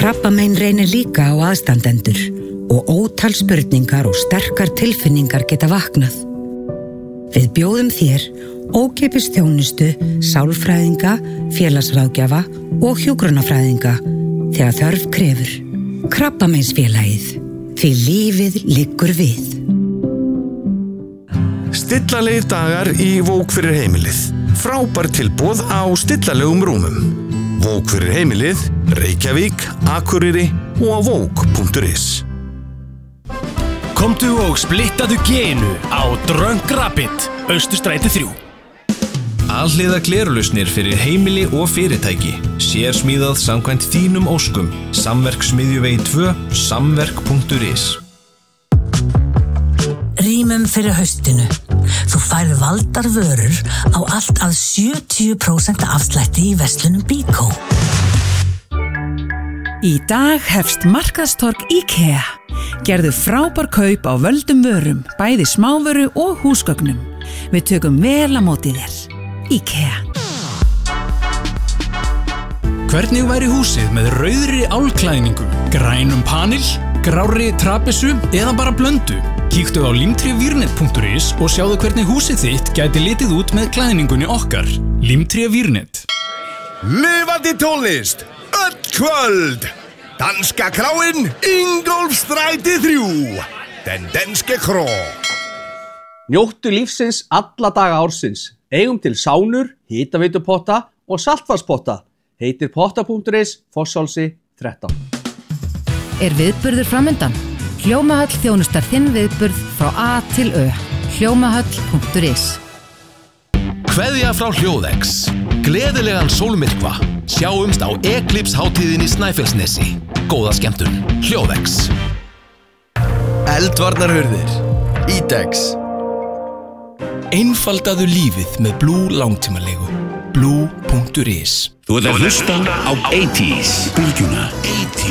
Krabbamein reynir líka á aðstandendur og ótal spurningar og sterkar tilfinningar geta vaknað. Við bjóðum þér ókeypis þjónustu, sálfræðinga, félagsráðgjafa og hjúkrunarfræðinga þegar þörf krefur. Krabbameinsfélagið, því lífið liggur við. Stillalegir dagar í Vók fyrir heimilið. Frábær tilboð á stillalegum rúmum. Vók fyrir heimilið, Reykjavík, Akureyri og á vók.is. Komdu og splittaðu genu á Drunk Rabbit, Austurstræti 3. Alhliða glerlausnir fyrir heimili og fyrirtæki. Sérsmíðað samkvæmt þínum óskum. Samverksmiðjuvegi 2, samverk.is. Rýmum fyrir haustinu. Þú færð valdar vörur á allt að 70% afslætti í verslunum Bíkó. Í dag hefst markaðstorg IKEA. Gerðu frábær kaup á völdum vörum, bæði smávöru og húsgögnum. Við tökum vel á móti þér. IKEA. Hvernig væri húsið með rauðri álklæðningu, grænum panil, grárri trapessu eða bara blöndu? Kíktu á limtrévirnet.is og sjáðu hvernig húsið þitt gæti litið út með klæðningunni okkar. Limtrévirnet. Lifandi tónlist, öll kvöld. Danska kráin, Ingólfsstræti 3. Den danske krå. Njóttu lífsins alla daga ársins. Eigum til sánur, hitaveitupotta og saltvatnspotta. Heitir potta.is, Fossálsi 13. Viðburður framundan? Hljómahöll þjónustar þinn viðburð frá A til Ö. Hljómahöll.is. Kveðja frá Hljóðex. Gleðilegan sólmyrkva. Sjáumst á Eclipse-hátíðinni í Snæfellsnesi. Góða skemmtun. Hljóðex. Eldvarnarhurðir. Ítex. Einfaldaðu lífið með Blue langtímalegu. Blue.is. Þú ert að hlusta á 80s. Bylgjuna. 80s.